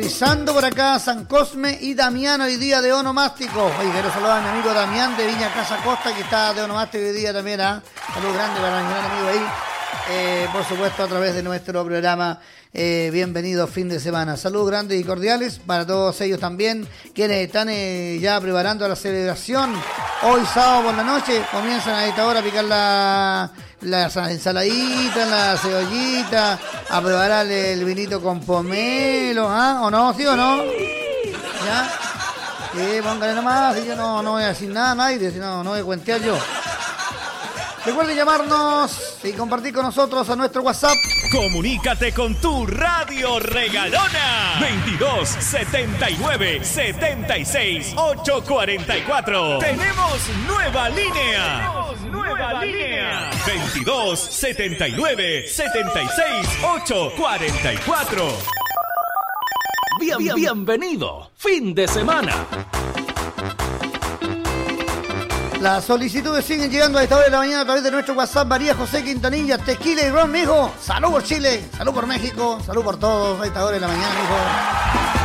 Pisando por acá San Cosme y Damián hoy día de onomástico. Oye, quiero saludar a mi amigo Damián de Viña Casa Costa, que está de onomástico hoy día también. Salud grande para mi gran amigo ahí. Por supuesto, a través de nuestro programa Bienvenido Fin de Semana. Salud grandes y cordiales para todos ellos también, quienes están ya preparando la celebración. Hoy sábado por la noche comienzan a esta hora a picar la ensaladita, la cebollita, a preparar el vinito con pomelo, ¿o no? ¿Sí o no? ¿Ya? Póngale nomás, y yo no voy a decir nada a nadie, no voy a cuentear yo. Recuerden llamarnos y compartir con nosotros a nuestro WhatsApp. Comunícate con tu radio regalona. 22 79 76 844. Tenemos nueva línea. 22 79 76 844. Bienvenido. Fin de semana. Las solicitudes siguen llegando a esta hora de la mañana a través de nuestro WhatsApp. María José Quintanilla, tequila y ron, mijo. Salud por Chile, salud por México, salud por todos a esta hora de la mañana, mijo.